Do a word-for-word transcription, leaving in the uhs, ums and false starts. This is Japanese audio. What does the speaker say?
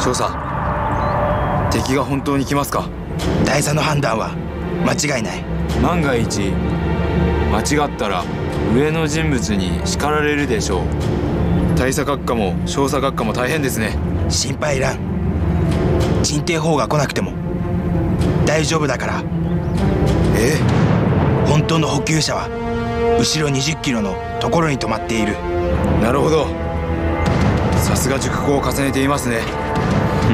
少佐、敵が本当に来ますか？ 大佐の判断は間違いない。 万が一間違ったら上の人物に叱られるでしょう。 大佐閣下も少佐閣下も大変ですね。 心配いらん。鎮定砲が来なくても大丈夫だから。 ええ、 本当の補給車は後ろにじゅっキロのところに止まっている。 なるほど。さすが熟考を重ねていますね。